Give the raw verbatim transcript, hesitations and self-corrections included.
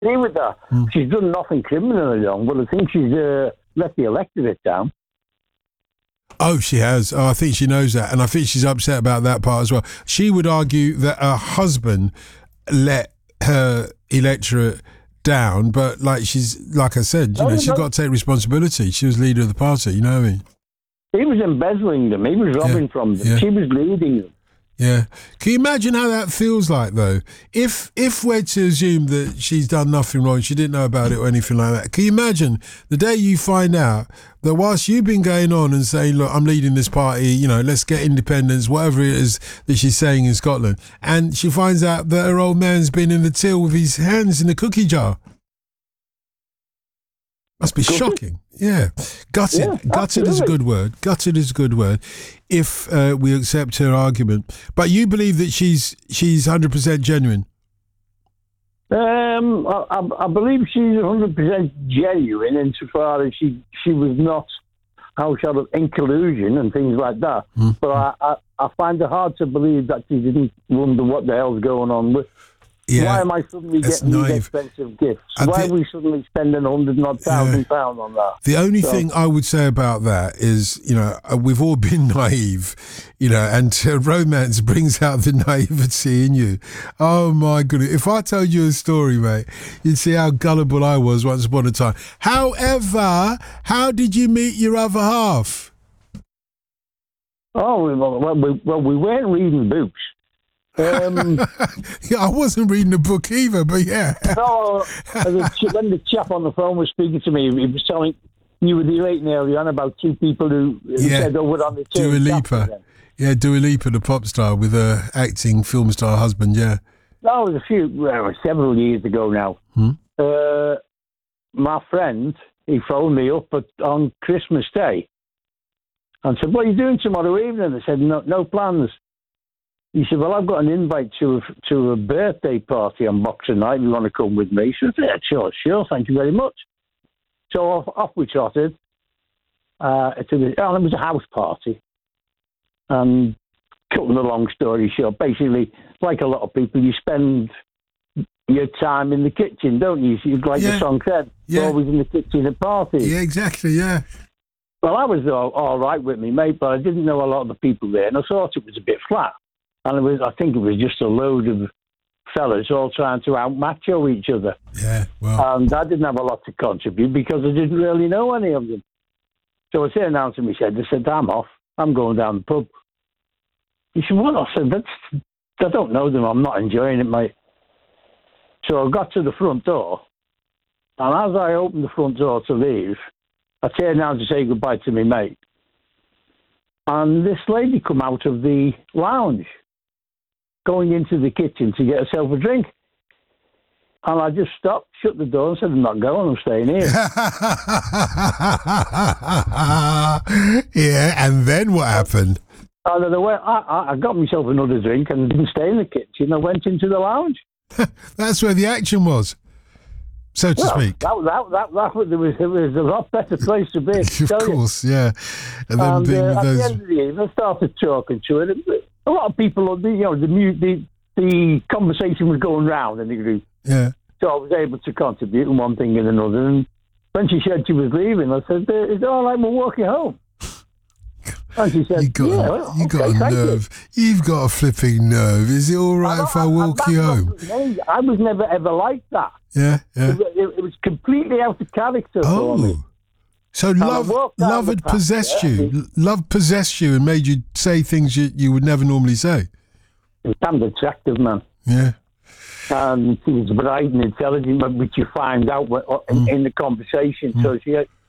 agree with that. Mm. She's done nothing criminally wrong, but I think she's uh, let the electorate down. Oh, she has. Oh, I think she knows that. And I think she's upset about that part as well. She would argue that her husband let her electorate down, but like she's, like I said, you no, know, she's no. got to take responsibility. She was leader of the party, you know what I mean? He was embezzling them. He was robbing yeah. from them. Yeah. She was leading them. Yeah. Can you imagine how that feels like, though? If if we're to assume that she's done nothing wrong, she didn't know about it or anything like that, can you imagine the day you find out that whilst you've been going on and saying, look, I'm leading this party, you know, let's get independence, whatever it is that she's saying in Scotland, and she finds out that her old man's been in the till with his hands in the cookie jar? Must be shocking. Yeah. Gutted. Yeah, Gutted absolutely. is a good word. Gutted is a good word if uh, we accept her argument. But you believe that she's she's one hundred percent genuine? Um, I, I, I believe she's one hundred percent genuine insofar as she, she was not, how shall I, in collusion and things like that. Mm. But I, I, I find it hard to believe that she didn't wonder what the hell's going on with. Yeah, why am I suddenly getting these expensive gifts? I Why think, are we suddenly spending a hundred and odd thousand yeah. pounds on that? The only so. thing I would say about that is, you know, we've all been naive, you know, and uh, romance brings out the naivety in you. Oh my goodness! If I told you a story, mate, you'd see how gullible I was once upon a time. However, how did you meet your other half? Oh well, we, well, we weren't reading books. Um, yeah, I wasn't reading the book either, but yeah. No, the, when the chap on the phone was speaking to me, he was telling you were relating earlier on about two people who, who yeah. said, "Oh, we're on the Dua Lipa." Yeah, Dua Lipa, the pop star with her acting film star husband. Yeah. That was a few, well, several years ago now. Hmm? Uh, my friend, he phoned me up at, on Christmas Day and said, "What are you doing tomorrow evening?" I said, "No, no plans." He said, "Well, I've got an invite to a, to a birthday party on Boxing Night. You want to come with me?" So I said, "Yeah, sure, sure, thank you very much." So off, off we trotted. Uh, to the, oh, it was a house party. And cutting the long story short, basically, like a lot of people, you spend your time in the kitchen, don't you? Like yeah. the song said, yeah. you're always in the kitchen at parties. Yeah, exactly, yeah. Well, I was all, all right with me, mate, but I didn't know a lot of the people there, and I thought it was a bit flat. And it was, I think it was just a load of fellas all trying to out-macho each other. Yeah, well. And I didn't have a lot to contribute because I didn't really know any of them. So I turned down to me, said, I said, "I'm off. I'm going down the pub." He said, "What?" I said, That's, I don't know them. I'm not enjoying it, mate. So I got to the front door. And as I opened the front door to leave, I turned down to say goodbye to my mate. And this lady come out of the lounge, going into the kitchen to get herself a drink. And I just stopped, shut the door and said, "I'm not going, I'm staying here." Yeah, and then what happened? And I, went, I, I got myself another drink and didn't stay in the kitchen. I went into the lounge. That's where the action was, so to well, speak. That, that, that, that was, it, was, it was a lot better place to be. Of course, you. yeah. And then and, being uh, with at those... the end of the evening, I started talking to her. A lot of people, you know, the, the, the conversation was going round in the group. Yeah. So I was able to contribute in one thing and another. And when she said she was leaving, I said, "Is it all right, we'll walk you home?" And she said, you got, "Yeah, a, well, you okay, got a nerve. You. You've got a flipping nerve. Is it all right I if I walk I, you home?" I was never ever like that. Yeah, yeah. It, it, it was completely out of character oh. for me. So and love, love had possessed you. Yeah. Love possessed you and made you say things you, you would never normally say. I'm attractive, man. Yeah. And she was bright and intelligent, which you find out in, mm. in the conversation. Mm. So she